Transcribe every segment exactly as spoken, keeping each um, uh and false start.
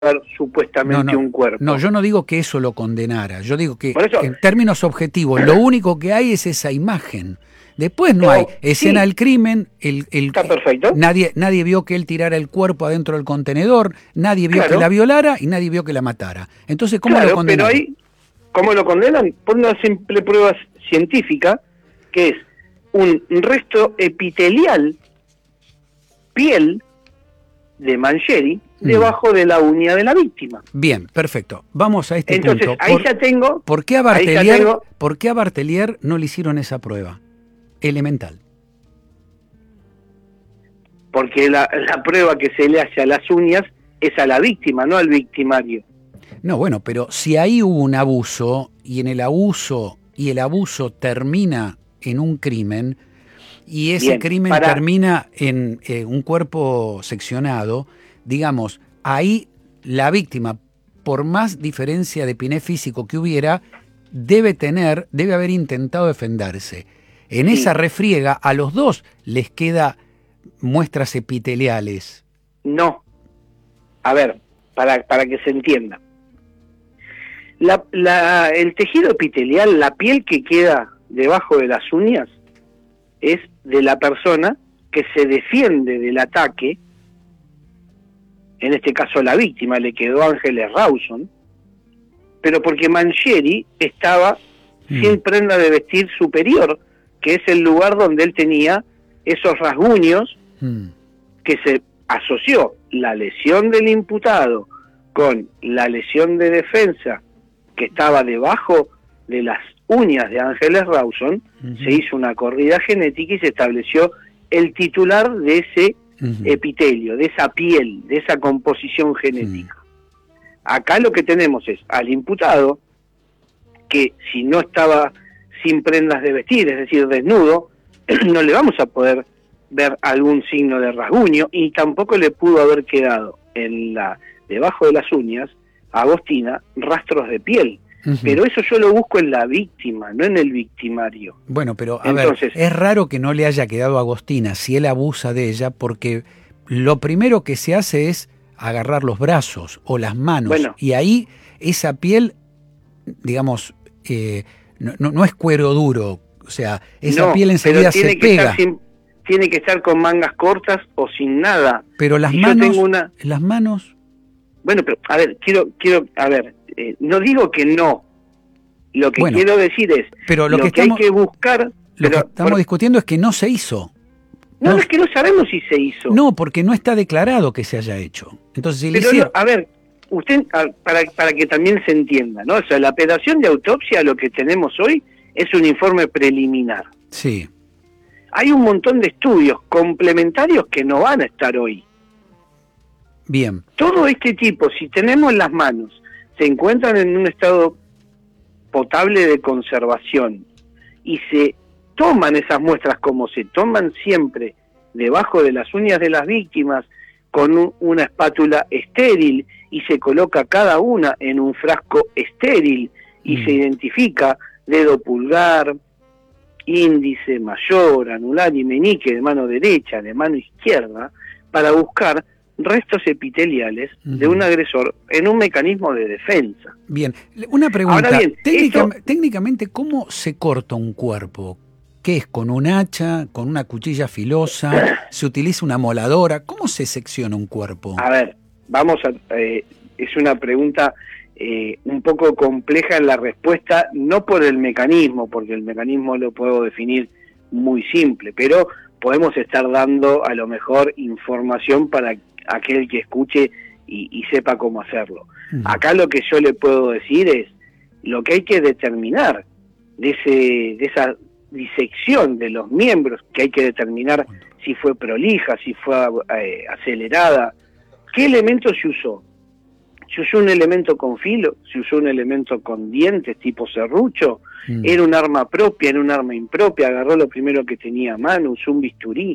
supuestamente no, no, un cuerpo. No, yo no digo que eso lo condenara, yo digo que eso, en términos objetivos, lo único que hay es esa imagen. Después no, no hay escena sí, del crimen, el, el, está perfecto. Nadie, nadie vio que él tirara el cuerpo adentro del contenedor, nadie vio claro. que la violara y nadie vio que la matara. Entonces, ¿cómo claro, lo condenan? Pero ahí, ¿cómo lo condenan? Por una simple prueba científica, que es un resto epitelial, piel, de Mangieri, mm. debajo de la uña de la víctima. Bien, perfecto. Vamos a este Entonces, punto. ahí por, ya tengo... ¿por qué, a Bartelier, tengo, ¿Por qué a Bartelier no le hicieron esa prueba? Elemental. Porque la, la prueba que se le hace a las uñas es a la víctima, no al victimario. No, bueno, pero si ahí hubo un abuso y en el abuso y el abuso termina en un crimen y ese Bien, crimen para... termina en eh, un cuerpo seccionado, digamos, ahí la víctima, por más diferencia de piné físico que hubiera, debe tener, debe haber intentado defenderse. En sí. esa refriega a los dos les queda muestras epiteliales. No. A ver, para, para que se entienda. La, la, el tejido epitelial, la piel que queda debajo de las uñas, es de la persona que se defiende del ataque. En este caso la víctima, le quedó Ángeles Rawson, pero porque Mangieri estaba mm. sin prenda de vestir superior, que es el lugar donde él tenía esos rasguños mm. que se asoció la lesión del imputado con la lesión de defensa que estaba debajo de las uñas de Ángeles Rawson, uh-huh. se hizo una corrida genética y se estableció el titular de ese uh-huh. epitelio, de esa piel, de esa composición genética. Uh-huh. Acá lo que tenemos es al imputado que si no estaba sin prendas de vestir, es decir, desnudo, no le vamos a poder ver algún signo de rasguño y tampoco le pudo haber quedado en la debajo de las uñas a Agostina rastros de piel. Uh-huh. Pero eso yo lo busco en la víctima, no en el victimario. Bueno, pero a Entonces, ver, es raro que no le haya quedado a Agostina si él abusa de ella, porque lo primero que se hace es agarrar los brazos o las manos, bueno, y ahí esa piel, digamos, eh, no, no, no es cuero duro, o sea, esa no, piel enseguida se pega. Sin, tiene que estar con mangas cortas o sin nada. Pero las y manos, yo tengo una... las manos... Bueno, pero a ver, quiero, quiero, a ver, eh, no digo que no. Lo que bueno, quiero decir es, pero lo, lo que, que estamos, hay que buscar... Lo pero, que estamos por... discutiendo es que no se hizo. No, no, es que no sabemos si se hizo. No, porque no está declarado que se haya hecho. Entonces, si pero le hicieron... no, a ver, usted, para, para que también se entienda, ¿no? O sea, la operación de autopsia, lo que tenemos hoy, es un informe preliminar. Sí. Hay un montón de estudios complementarios que no van a estar hoy. Bien. Todo este tipo, si tenemos las manos, se encuentran en un estado potable de conservación y se toman esas muestras como se toman siempre debajo de las uñas de las víctimas con un, una espátula estéril y se coloca cada una en un frasco estéril y mm. se identifica dedo pulgar, índice, mayor, anular y meñique de mano derecha, de mano izquierda, para buscar restos epiteliales uh-huh. de un agresor en un mecanismo de defensa. Bien, una pregunta. Ahora bien, Técnica, esto... técnicamente, ¿cómo se corta un cuerpo? ¿Qué es? ¿Con un hacha? ¿Con una cuchilla filosa? ¿Se utiliza una moladora? ¿Cómo se secciona un cuerpo? A ver, vamos a... Eh, es una pregunta eh, un poco compleja en la respuesta, no por el mecanismo, porque el mecanismo lo puedo definir muy simple, pero podemos estar dando a lo mejor información para aquel que escuche y, y sepa cómo hacerlo. Uh-huh. Acá lo que yo le puedo decir es lo que hay que determinar de, ese, de esa disección de los miembros, que hay que determinar si fue prolija, si fue eh, acelerada, qué elemento se usó. Se usó un elemento con filo, se usó un elemento con dientes tipo serrucho, mm. era un arma propia, era un arma impropia, agarró lo primero que tenía a mano, usó un bisturí.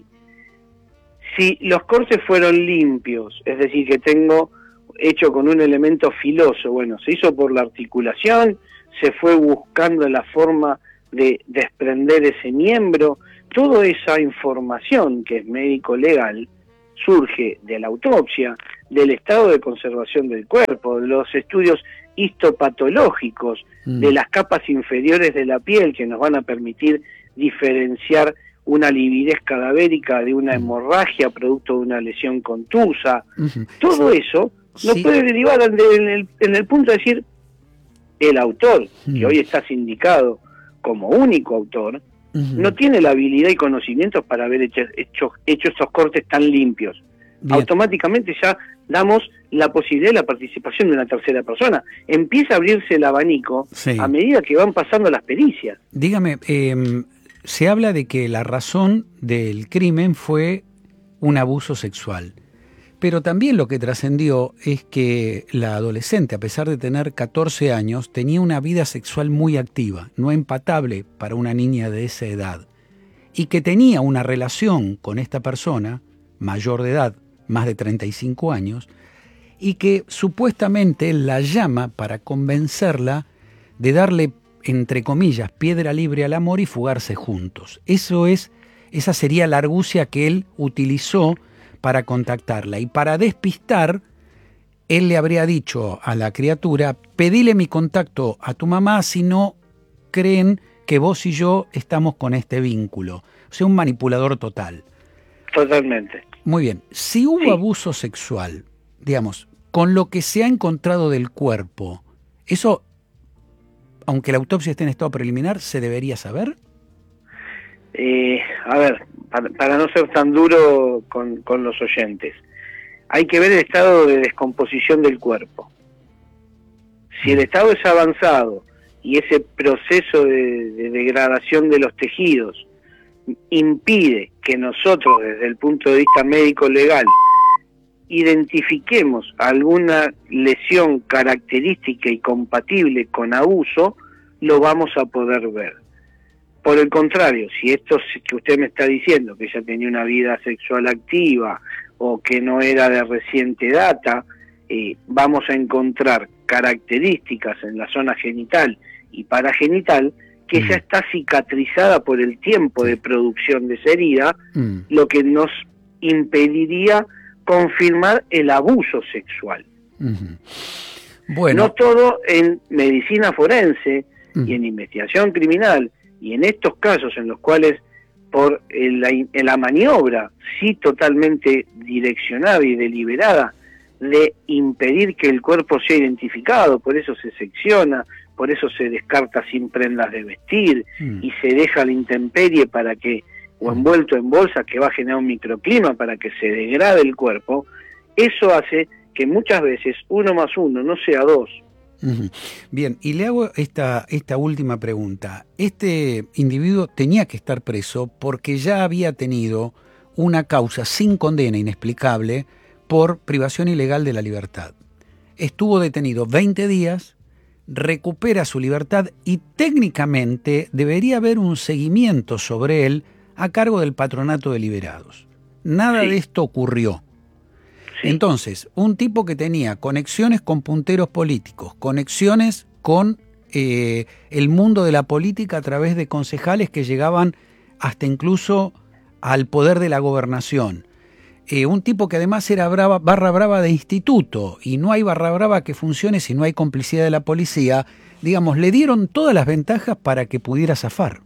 Si los cortes fueron limpios, es decir, que tengo hecho con un elemento filoso, bueno, se hizo por la articulación, se fue buscando la forma de desprender ese miembro, toda esa información que es médico legal surge de la autopsia, del estado de conservación del cuerpo, de los estudios histopatológicos, mm. de las capas inferiores de la piel que nos van a permitir diferenciar una lividez cadavérica de una hemorragia producto de una lesión contusa. Uh-huh. Todo sí. eso nos sí. puede derivar en el, en el punto de decir, el autor, uh-huh. que hoy está sindicado como único autor, uh-huh. no tiene la habilidad y conocimientos para haber hecho, hecho, hecho estos cortes tan limpios. Bien. Automáticamente ya damos la posibilidad de la participación de una tercera persona. Empieza a abrirse el abanico sí. a medida que van pasando las pericias. Dígame, eh, se habla de que la razón del crimen fue un abuso sexual, pero también lo que trascendió es que la adolescente, a pesar de tener catorce años, tenía una vida sexual muy activa, no empatable para una niña de esa edad, y que tenía una relación con esta persona, mayor de edad, más de treinta y cinco años, y que supuestamente él la llama para convencerla de darle, entre comillas, piedra libre al amor y fugarse juntos. Eso es, esa sería la argucia que él utilizó para contactarla. Y para despistar, él le habría dicho a la criatura, pedile mi contacto a tu mamá si no creen que vos y yo estamos con este vínculo. O sea, un manipulador total. Totalmente. Muy bien. Si hubo sí. abuso sexual, digamos, con lo que se ha encontrado del cuerpo, eso, aunque la autopsia esté en estado preliminar, ¿se debería saber? Eh, a ver, para, para no ser tan duro con, con los oyentes, hay que ver el estado de descomposición del cuerpo. Si el estado es avanzado y ese proceso de, de degradación de los tejidos impide que nosotros, desde el punto de vista médico-legal, identifiquemos alguna lesión característica y compatible con abuso, lo vamos a poder ver. Por el contrario, si esto que usted me está diciendo, que ella tenía una vida sexual activa o que no era de reciente data, eh, vamos a encontrar características en la zona genital y paragenital que mm. ya está cicatrizada por el tiempo de producción de esa herida, mm. lo que nos impediría confirmar el abuso sexual. Mm-hmm. Bueno. No todo en medicina forense mm. y en investigación criminal, y en estos casos en los cuales por la, la maniobra sí totalmente direccionada y deliberada de impedir que el cuerpo sea identificado, por eso se secciona, por eso se descarta sin prendas de vestir mm. y se deja a la intemperie para que, o envuelto en bolsa, que va a generar un microclima para que se degrade el cuerpo, eso hace que muchas veces uno más uno no sea dos. Uh-huh. Bien, y le hago esta, esta última pregunta. Este individuo tenía que estar preso porque ya había tenido una causa sin condena inexplicable por privación ilegal de la libertad. Estuvo detenido veinte días, recupera su libertad y técnicamente debería haber un seguimiento sobre él a cargo del Patronato de Liberados. Nada sí. de esto ocurrió. Sí. Entonces, un tipo que tenía conexiones con punteros políticos, conexiones con eh, el mundo de la política a través de concejales que llegaban hasta incluso al poder de la gobernación. Eh, un tipo que además era brava, barra brava de instituto, y no hay barra brava que funcione si no hay complicidad de la policía. Digamos, le dieron todas las ventajas para que pudiera zafar.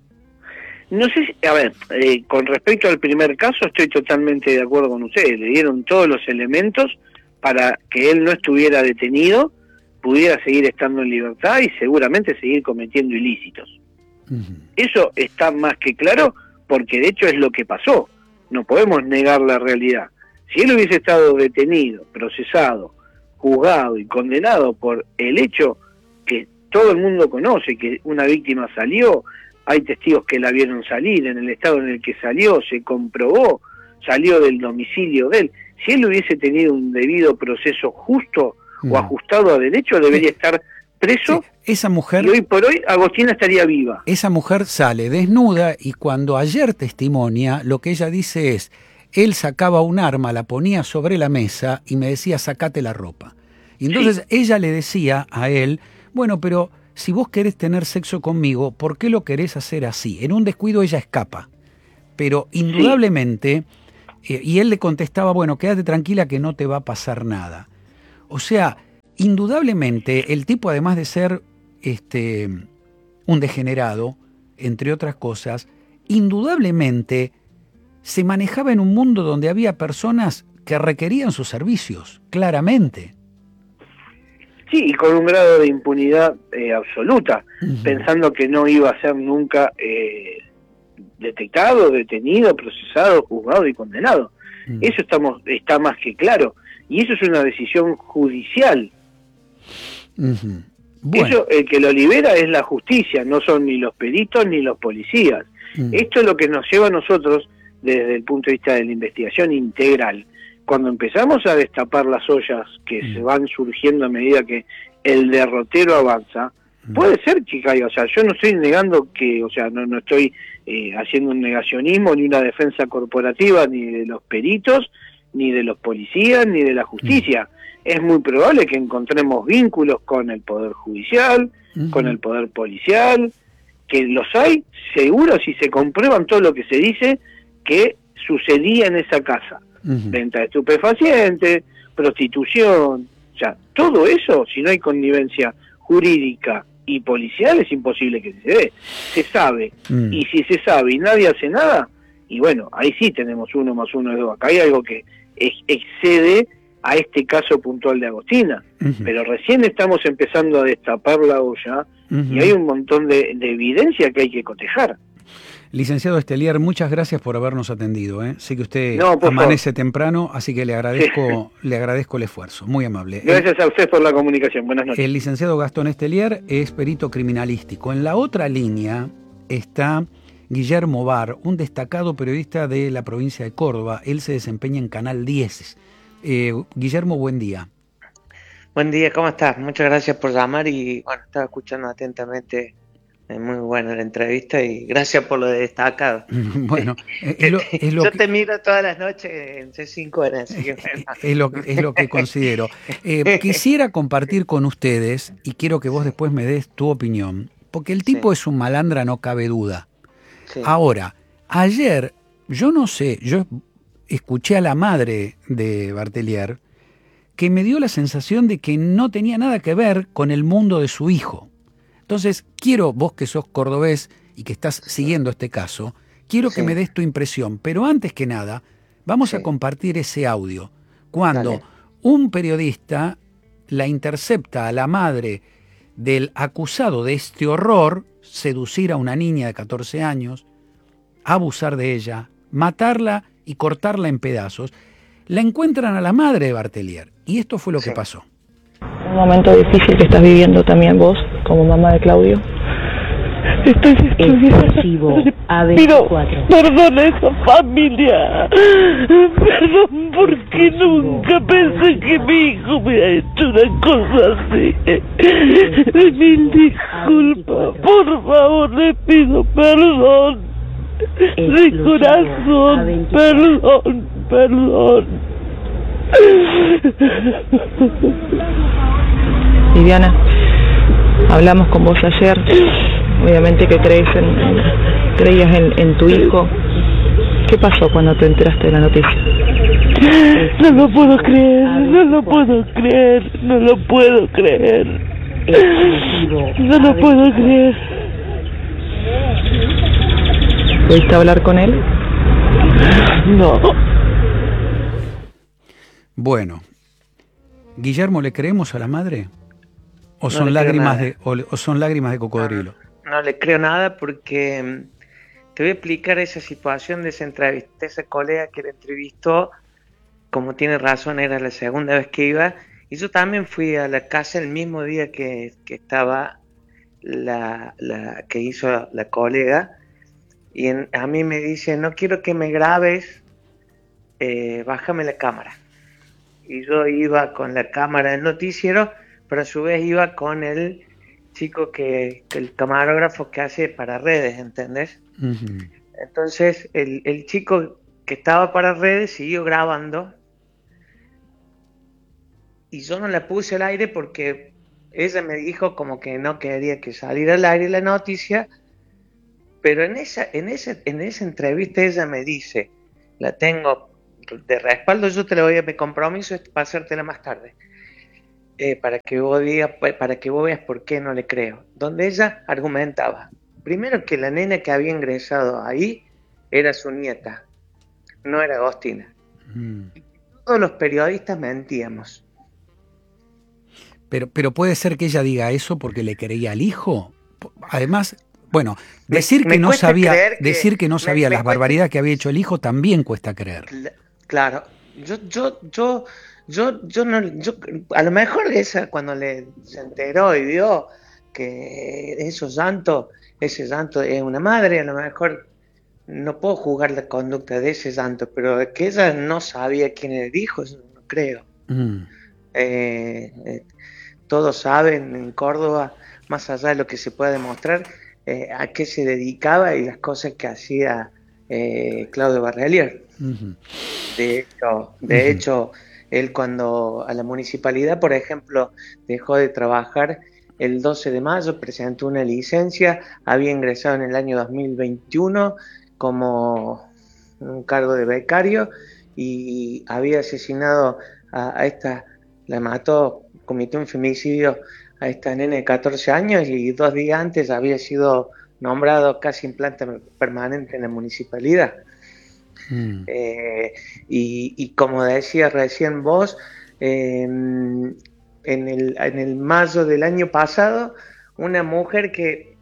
No sé si, a ver, eh, con respecto al primer caso estoy totalmente de acuerdo con ustedes, le dieron todos los elementos para que él no estuviera detenido, pudiera seguir estando en libertad y seguramente seguir cometiendo ilícitos. Uh-huh. Eso está más que claro porque de hecho es lo que pasó, no podemos negar la realidad. Si él hubiese estado detenido, procesado, juzgado y condenado por el hecho que todo el mundo conoce, que una víctima salió, hay testigos que la vieron salir, en el estado en el que salió, se comprobó, salió del domicilio de él. Si él hubiese tenido un debido proceso justo mm. o ajustado a derecho, debería sí. estar preso. Sí. Esa mujer, y hoy por hoy Agostina estaría viva. Esa mujer sale desnuda y cuando ayer testimonia, lo que ella dice es, él sacaba un arma, la ponía sobre la mesa y me decía, sacate la ropa. Y entonces sí. ella le decía a él, bueno, pero si vos querés tener sexo conmigo, ¿por qué lo querés hacer así? En un descuido ella escapa, pero indudablemente Eh, y él le contestaba, bueno, quédate tranquila que no te va a pasar nada. O sea, indudablemente el tipo, además de ser este, un degenerado, entre otras cosas, indudablemente se manejaba en un mundo donde había personas que requerían sus servicios, claramente. Sí, y con un grado de impunidad eh, absoluta, uh-huh. pensando que no iba a ser nunca eh, detectado, detenido, procesado, juzgado y condenado. Uh-huh. Eso estamos, está más que claro. Y eso es una decisión judicial. Uh-huh. Bueno. Eso, el que lo libera es la justicia, no son ni los peritos ni los policías. Uh-huh. Esto es lo que nos lleva a nosotros, desde el punto de vista de la investigación integral, cuando empezamos a destapar las ollas que mm. se van surgiendo a medida que el derrotero avanza, mm. puede ser que caiga, o sea, yo no estoy negando que, o sea, no, no estoy eh, haciendo un negacionismo ni una defensa corporativa ni de los peritos, ni de los policías, ni de la justicia. Mm. Es muy probable que encontremos vínculos con el Poder Judicial, mm-hmm. con el Poder Policial, que los hay, seguro, si se comprueban todo lo que se dice que sucedía en esa casa. Uh-huh. Venta de estupefacientes, prostitución, o sea, todo eso, si no hay connivencia jurídica y policial, es imposible que se dé. Se sabe, uh-huh. y si se sabe y nadie hace nada, y bueno, ahí sí tenemos uno más uno es dos. Acá hay algo que ex- excede a este caso puntual de Agostina, uh-huh. pero recién estamos empezando a destapar la olla, uh-huh. y hay un montón de, de evidencia que hay que cotejar. Licenciado Estelier, muchas gracias por habernos atendido. ¿eh? Sé que usted no, amanece favor. temprano, así que le agradezco, sí. le agradezco el esfuerzo. Muy amable. Gracias el, a usted por la comunicación. Buenas noches. El licenciado Gastón Estelier es perito criminalístico. En la otra línea está Guillermo Bar, un destacado periodista de la provincia de Córdoba. Él se desempeña en Canal diez. Eh, Guillermo, buen día. Buen día, ¿cómo estás? Muchas gracias por llamar y bueno, estaba escuchando atentamente. Es muy buena la entrevista y gracias por lo de destacado. Bueno, es lo, es lo yo que, te miro todas las noches en C cinco N, así que bueno. es, lo, es lo que considero. Eh, quisiera compartir con ustedes, y quiero que vos después me des tu opinión, porque el tipo sí. es un malandra, no cabe duda. Sí. Ahora, ayer, yo no sé, yo escuché a la madre de Bartelier que me dio la sensación de que no tenía nada que ver con el mundo de su hijo. Entonces, quiero, vos que sos cordobés y que estás siguiendo este caso, quiero sí. que me des tu impresión. Pero antes que nada, vamos sí. a compartir ese audio. Cuando Dale. un periodista la intercepta a la madre del acusado de este horror, seducir a una niña de catorce años, abusar de ella, matarla y cortarla en pedazos, la encuentran a la madre de Bartelier. Y esto fue lo sí. que pasó. Un momento difícil que estás viviendo también vos, como mamá de Claudio. Estoy destruyendo. Pido perdón a esa familia. Perdón porque nunca pensé que mi hijo me ha hecho una cosa así. Mil disculpas. Por favor, le pido perdón. De corazón. Perdón, perdón. Viviana, hablamos con vos ayer, obviamente que crees en, creías en, en tu hijo. ¿Qué pasó cuando te enteraste de la noticia? No lo puedo creer, no lo puedo creer, no lo puedo creer. No lo puedo creer. ¿Pudiste hablar con él? No. Bueno, Guillermo, ¿le creemos a la madre? ¿O son, no lágrimas de, o, o son lágrimas de cocodrilo? No, no, no le creo nada porque te voy a explicar esa situación de esa entrevista. Esa colega que la entrevistó, como tiene razón, era la segunda vez que iba. Y yo también fui a la casa el mismo día que, que estaba la, la que hizo la colega. Y en, a mí me dice, no quiero que me grabes, eh, bájame la cámara. Y yo iba con la cámara del noticiero, pero a su vez iba con el chico que, que el camarógrafo que hace para redes, ¿entendés? Uh-huh. Entonces el, el chico que estaba para redes siguió grabando y yo no la puse al aire porque ella me dijo como que no quería que saliera al aire la noticia, pero en esa, en esa, en esa entrevista ella me dice, la tengo de respaldo, yo te lo voy a, mi compromiso es pasártela más tarde, eh, para que vos digas, para que vos veas por qué no le creo. Donde ella argumentaba, primero que la nena que había ingresado ahí era su nieta, no era Agostina. Mm. Todos los periodistas mentíamos. Pero, pero puede ser que ella diga eso porque le creía al hijo. Además, bueno, decir me, que me no sabía, que, decir que no sabía me, las me barbaridades cuesta... que había hecho el hijo también cuesta creer. Claro, yo, yo, yo, yo, yo no, yo, a lo mejor esa cuando le se enteró y vio que esos llantos, ese llanto es una madre, a lo mejor no puedo juzgar la conducta de ese llanto, pero que ella no sabía quién era el hijo, eso no creo. Mm. Eh, eh, todos saben en Córdoba, más allá de lo que se pueda demostrar, eh, a qué se dedicaba y las cosas que hacía eh, Claudio Barrelier. Uh-huh. De hecho, de uh-huh. hecho, él cuando a la municipalidad, por ejemplo, dejó de trabajar el doce de mayo, presentó una licencia, había ingresado en el año dos mil veintiuno como un cargo de becario y había asesinado a, a esta, la mató, cometió un femicidio a esta nena de catorce años y dos días antes había sido nombrado casi en planta permanente en la municipalidad. Mm. Eh, y, y como decía recién vos, eh, en, el, en el mayo del año pasado, una mujer que,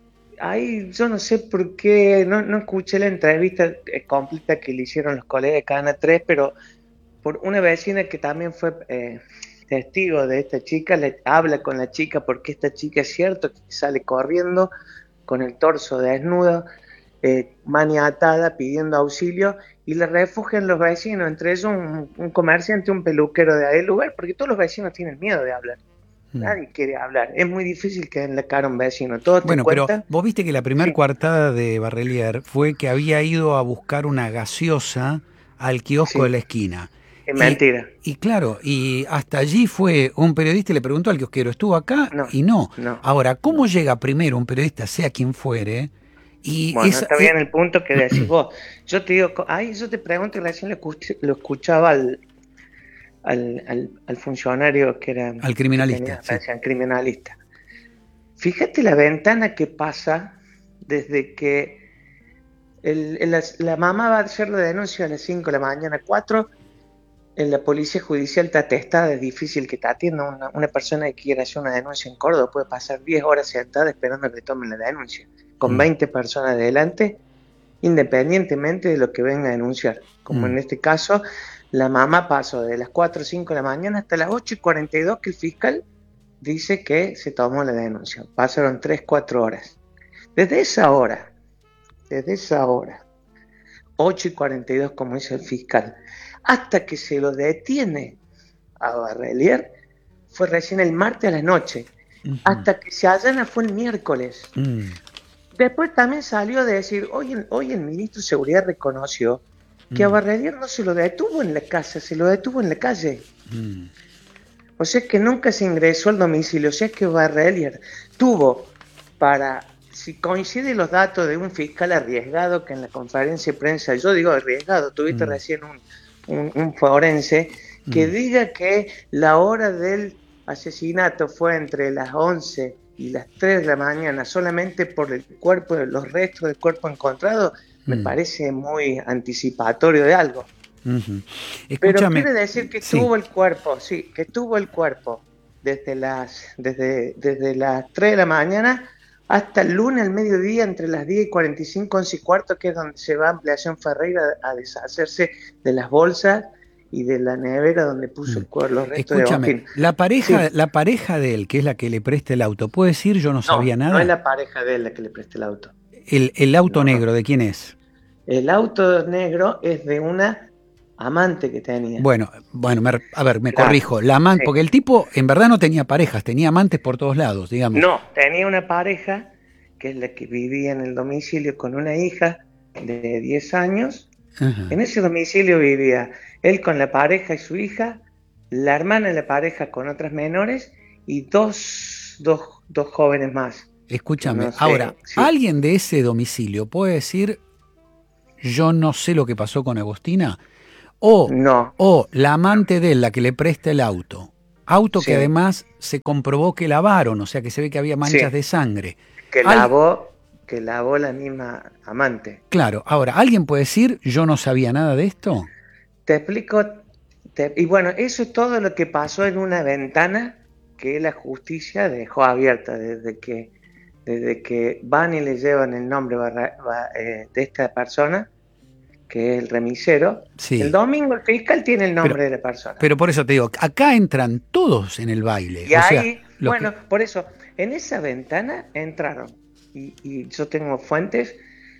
ay, yo no sé por qué, no, no escuché la entrevista completa que le hicieron los colegas de Cadena tres, pero por una vecina que también fue... Eh, testigo de esta chica, le habla con la chica porque esta chica es cierto que sale corriendo con el torso desnudo, eh, maniatada, pidiendo auxilio y le refugian los vecinos, entre ellos un, un comerciante, un peluquero de aquel lugar, porque todos los vecinos tienen miedo de hablar. Mm. Nadie quiere hablar, es muy difícil que den la cara a un vecino. ¿Todos bueno, te cuentan? Pero vos viste que la primera sí. coartada de Barrelier fue que había ido a buscar una gaseosa al kiosco sí. de la esquina. Es mentira. Y, y claro, y hasta allí fue un periodista y le preguntó al kiosquero, ¿estuvo acá? No, y no. no. Ahora, ¿cómo llega primero un periodista, sea quien fuere? Y bueno, esa, está bien el punto que decís vos. Yo te digo, ay, yo te pregunto, y recién lo, escuché, lo escuchaba al, al, al, al funcionario que era... Al criminalista. Que tenía, sí. Al criminalista. Fíjate la ventana que pasa desde que el, el, la, la mamá va a hacer la denuncia a las cinco de la mañana, cuatro... En la policía judicial está atestada, es difícil que te atienda una, una persona que quiera hacer una denuncia en Córdoba, puede pasar diez horas sentada esperando que tomen la denuncia, con mm. veinte personas delante, independientemente de lo que venga a denunciar. Como mm. en este caso, la mamá pasó de las cuatro o cinco de la mañana hasta las ocho y cuarenta y dos que el fiscal dice que se tomó la denuncia. Pasaron tres, cuatro horas. Desde esa hora, desde esa hora, ocho y cuarenta y dos como dice el fiscal, hasta que se lo detiene a Barrelier, fue recién el martes a la noche, uh-huh. hasta que se allana fue el miércoles. Uh-huh. Después también salió de decir, hoy, hoy el ministro de Seguridad reconoció uh-huh. que a Barrelier no se lo detuvo en la casa, se lo detuvo en la calle. Uh-huh. O sea que nunca se ingresó al domicilio, o sea que Barrelier tuvo para... Si coinciden los datos de un fiscal arriesgado que en la conferencia de prensa, yo digo arriesgado, tuviste uh-huh. recién un... Un, un forense que mm. diga que la hora del asesinato fue entre las once y las tres de la mañana solamente por el cuerpo, los restos del cuerpo encontrado, mm. me parece muy anticipatorio de algo. Uh-huh. Pero quiere decir que sí. tuvo el cuerpo, sí, que tuvo el cuerpo desde las, desde, desde las tres de la mañana hasta el lunes al mediodía, entre las diez y cuarenta y cinco, once y cuarto, que es donde se va Ampliación Ferreira a deshacerse de las bolsas y de la nevera donde puso el cuerpo, los restos Escúchame, de Agostín. La pareja, sí. la pareja de él, que es la que le presta el auto, ¿puede decir yo no, no sabía nada? No es la pareja de él la que le presta el auto. ¿El, el auto no, negro de quién es? El auto negro es de una amante que tenía. Bueno, bueno, me, a ver, me claro. corrijo. La amante, sí. Porque el tipo en verdad no tenía parejas, tenía amantes por todos lados, digamos. No, tenía una pareja que es la que vivía en el domicilio con una hija de diez años. Ajá. En ese domicilio vivía él con la pareja y su hija, la hermana de la pareja con otras menores y dos, dos, dos jóvenes más. Escúchame, no sé, ahora, sí. ¿alguien de ese domicilio puede decir yo no sé lo que pasó con Agostina? O, no. o la amante de él, la que le presta el auto. Auto Sí. que además se comprobó que lavaron, o sea que se ve que había manchas Sí. de sangre. Que Al- lavó, que lavó la misma amante. Claro, ahora, ¿alguien puede decir yo no sabía nada de esto? Te explico, te- y bueno, eso es todo lo que pasó en una ventana que la justicia dejó abierta desde que, desde que van y le llevan el nombre barra- ba- eh, de esta persona, que es el remisero. Sí. El domingo el fiscal tiene el nombre Pero- de la persona. Pero por eso te digo, acá entran todos en el baile. Y o sea, ahí, los bueno, que- por eso, en esa ventana entraron, y, y yo tengo fuentes,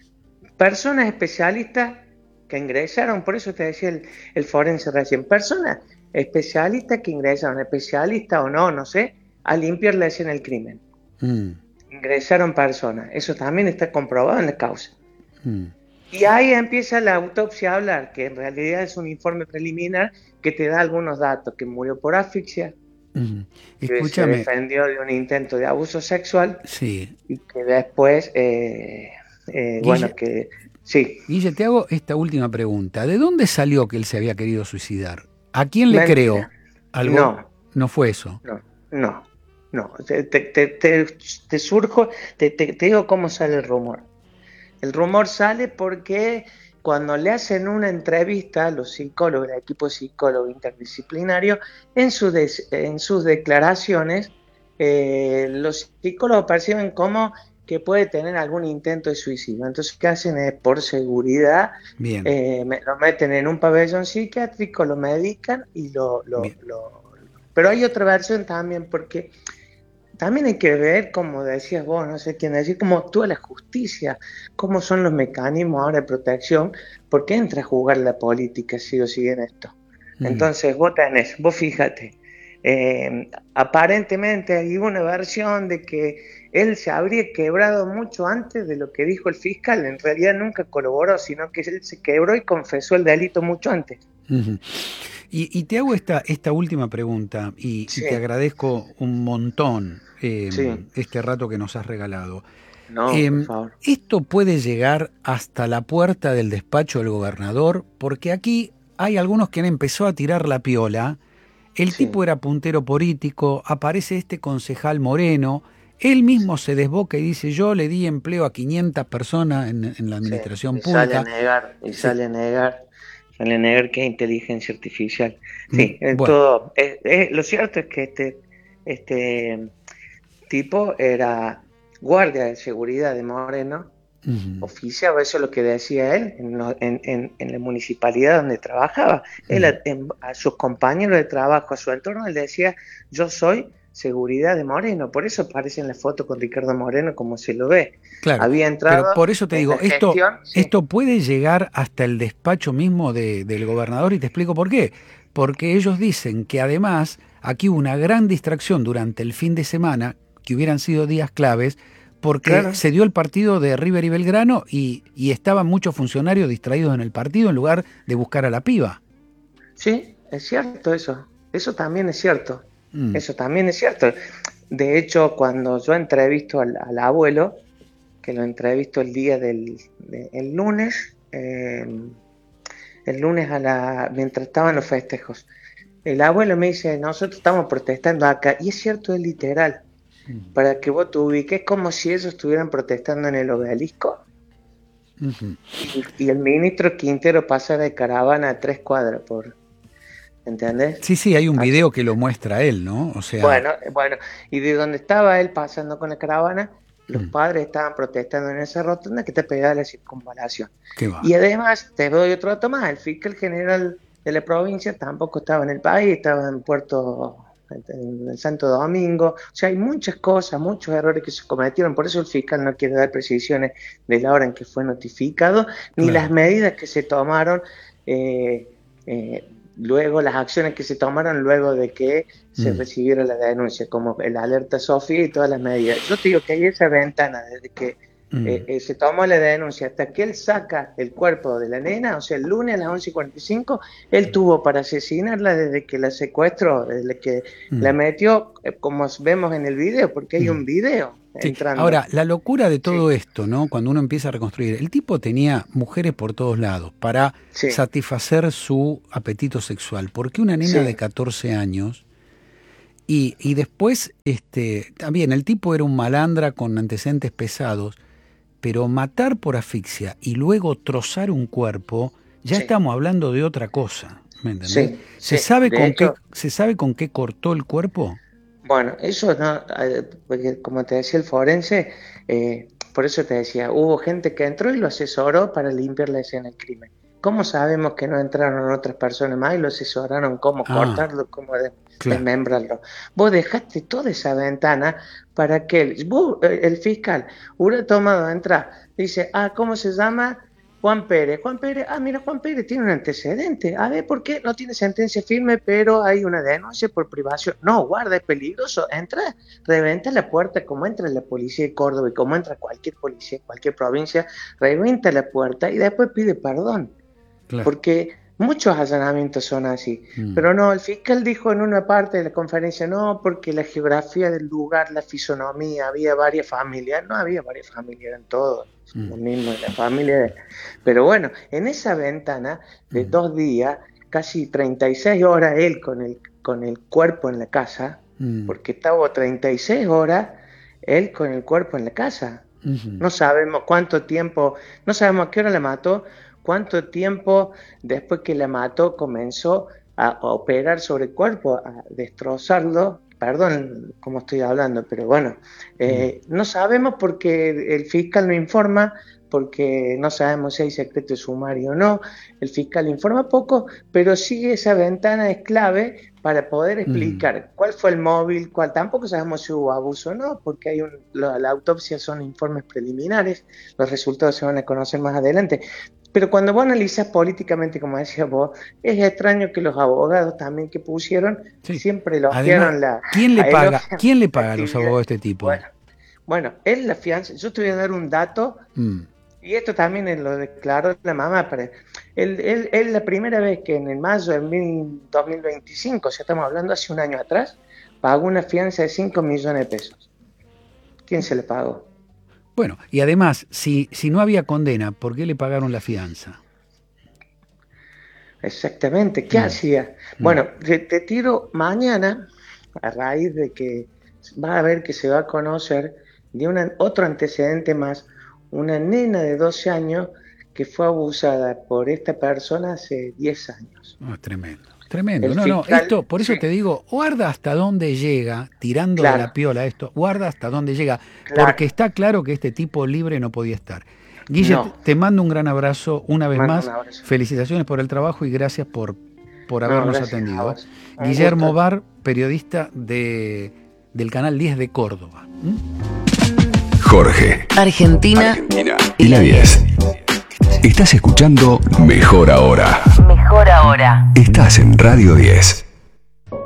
personas especialistas que ingresaron, por eso te decía el, el forense recién, personas especialistas que ingresaron, especialistas o no, no sé, a limpiar la escena del crimen. Mm, Ingresaron personas, eso también está comprobado en la causa. mm. Y ahí empieza la autopsia a hablar, que en realidad es un informe preliminar que te da algunos datos, que murió por asfixia, Mm. que se Escúchame, defendió de un intento de abuso sexual sí. y que después, eh, eh, Guille- bueno, que sí. Guille, te hago esta última pregunta. ¿De dónde salió que él se había querido suicidar? ¿A quién le Mentira. creo? ¿Algo? No. No fue eso. No, no, no. Te, te, te, te, te surjo, te, te, te digo cómo sale el rumor. El rumor sale porque cuando le hacen una entrevista a los psicólogos, el equipo psicólogo interdisciplinario, en, su des, en sus declaraciones, eh, los psicólogos perciben como que puede tener algún intento de suicidio. Entonces, ¿qué hacen? Es por seguridad, Bien. eh, me- lo meten en un pabellón psiquiátrico, lo medican y lo... lo, Bien. lo... Pero hay otra versión también, porque también hay que ver, como decías vos, no sé quién decir, cómo actúa la justicia, cómo son los mecanismos ahora de protección, porque entra a jugar la política si o sigue en esto. Mm. Entonces, vos tenés, vos fíjate, eh, aparentemente hay una versión de que él se habría quebrado mucho antes de lo que dijo el fiscal. En realidad nunca colaboró, sino que él se quebró y confesó el delito mucho antes. Ujú. Y, y te hago esta, esta última pregunta y, Sí. y te agradezco un montón eh, Sí. este rato que nos has regalado. No, Eh, por favor. ¿Esto puede llegar hasta la puerta del despacho del gobernador? Porque aquí hay algunos que han empezado a tirar la piola. El Sí. tipo era puntero político, aparece este concejal Moreno, él mismo se desboca y dice yo le di empleo a quinientas personas en, en la administración Sí, y sale a pública. negar, y Sí. sale a negar, sale a negar que es inteligencia artificial. Sí, Mm, en bueno. todo. Es- es- lo cierto es que este, este tipo era guardia de seguridad de Moreno, Ujú. oficiaba, eso es lo que decía él, en, lo- en, en- en la municipalidad donde trabajaba. Él a, en- a sus compañeros de trabajo, a su entorno, él decía, yo soy seguridad de Moreno. Por eso aparece en la foto con Ricardo Moreno como se lo ve. Claro, Había entrado pero por eso te en digo, la esto, gestión, sí. esto puede llegar hasta el despacho mismo de- del gobernador y te explico por qué. Porque ellos dicen que además aquí hubo una gran distracción durante el fin de semana, que hubieran sido días claves, porque Claro. se dio el partido de River y Belgrano y, y estaban muchos funcionarios distraídos en el partido en lugar de buscar a la piba. Sí, es cierto eso. Eso también es cierto. Mm. Eso también es cierto. De hecho, cuando yo entrevisto al, al abuelo, que lo entrevisto el día del de- el lunes, eh, el lunes a la mientras estaban los festejos, el abuelo me dice, nosotros estamos protestando acá, y es cierto, es literal. Mm. Para que vos te ubiques, como si ellos estuvieran protestando en el obelisco Ujú. y, y el ministro Quintero pasara de caravana a tres cuadras por... ¿Entendés? Sí, sí, hay un Así. video que lo muestra él, ¿no? O sea, Bueno, bueno, y de donde estaba él pasando con la caravana, los Mm. padres estaban protestando en esa rotonda que te pegaba la circunvalación. ¿qué va? Y además, te doy otro dato más, el fiscal general de la provincia tampoco estaba en el país, estaba en Puerto, en el Santo Domingo. O sea, hay muchas cosas, muchos errores que se cometieron, por eso el fiscal no quiere dar precisiones de la hora en que fue notificado, ni Claro. las medidas que se tomaron, eh, eh, luego las acciones que se tomaron luego de que se Mm. recibiera la denuncia, como el alerta Sofía y todas las medidas. Yo te digo que hay esa ventana desde que Mm. Eh, eh, se tomó la denuncia hasta que él saca el cuerpo de la nena, o sea, el lunes a las once y cuarenta y cinco, él tuvo para asesinarla desde que la secuestró, desde que mm. la metió, eh, como vemos en el video, porque hay mm. un video. Sí. Ahora, la locura de todo sí. esto, ¿no? Cuando uno empieza a reconstruir, el tipo tenía mujeres por todos lados para sí. satisfacer su apetito sexual. ¿Por qué una nena sí. de catorce años? Y, y después, este, también el tipo era un malandra con antecedentes pesados, pero matar por asfixia y luego trozar un cuerpo, ya sí. estamos hablando de otra cosa, ¿me entendés? Sí, ¿Se, sí. sabe con hecho, qué, ¿Se sabe con qué cortó el cuerpo? Bueno, eso no, porque como te decía el forense, eh, por eso te decía, hubo gente que entró y lo asesoró para limpiar la escena del crimen. ¿Cómo sabemos que no entraron otras personas más y lo asesoraron cómo ah, cortarlo, cómo de, claro. desmembrarlo? Vos dejaste toda esa ventana para que el, vos, el fiscal hubiera tomado a entrar, dice, ah, ¿cómo se llama? Juan Pérez. Juan Pérez, ah, mira, Juan Pérez tiene un antecedente. A ver, ¿por qué no tiene sentencia firme, pero hay una denuncia por privación? No, guarda, es peligroso. Entra, reventa la puerta, como entra la policía de Córdoba y como entra cualquier policía, cualquier provincia, reventa la puerta y después pide perdón. Claro. Porque muchos allanamientos son así. Mm. Pero no, el fiscal dijo en una parte de la conferencia, no, porque la geografía del lugar, la fisonomía, había varias familias. No había varias familias, eran todos mm. los mismos, la familia. De... Pero bueno, en esa ventana de mm. dos días, casi treinta y seis horas él con el, con el cuerpo en la casa, mm. porque estaba treinta y seis horas él con el cuerpo en la casa. Mm-hmm. No sabemos cuánto tiempo, no sabemos a qué hora la mató, cuánto tiempo después que la mató comenzó a, a operar sobre el cuerpo, a destrozarlo. Perdón cómo estoy hablando, pero bueno, eh, mm. no sabemos porque el fiscal no informa, porque no sabemos si hay secreto sumario o no. El fiscal informa poco, pero sí esa ventana es clave para poder explicar mm. cuál fue el móvil, cuál. Tampoco sabemos si hubo abuso o no, porque hay un, la, la autopsia son informes preliminares, los resultados se van a conocer más adelante. Pero cuando vos analizás políticamente, como decías vos, es extraño que los abogados también que pusieron sí. siempre elogiaron la... ¿Quién le paga, ¿quién le paga a los abogados de este tipo? Bueno, bueno, él la fianza, yo te voy a dar un dato, mm. y esto también lo declaró la mamá, pero él, él, él la primera vez que en el mayo del dos mil veinticinco, o sea, estamos hablando hace un año atrás, pagó una fianza de cinco millones de pesos. ¿Quién se le pagó? Bueno, y además, si, si no había condena, ¿por qué le pagaron la fianza? Exactamente, ¿qué no. hacía? No. Bueno, te, te tiro mañana, a raíz de que va a ver que se va a conocer de una, otro antecedente más, una nena de doce años que fue abusada por esta persona hace diez años. Oh, tremendo. Tremendo, el no, fiscal, no, esto, por eso sí. te digo, guarda hasta dónde llega, tirando claro. de la piola esto, guarda hasta dónde llega, claro. porque está claro que este tipo libre no podía estar. Guille, no. te mando un gran abrazo una vez mando más, felicitaciones por el trabajo y gracias por, por habernos no, atendido. Guillermo Barr, periodista de, del Canal diez de Córdoba. ¿Mm? Jorge, Argentina, Argentina y la diez. Estás escuchando Mejor Ahora. Mejor Ahora. Estás en Radio diez.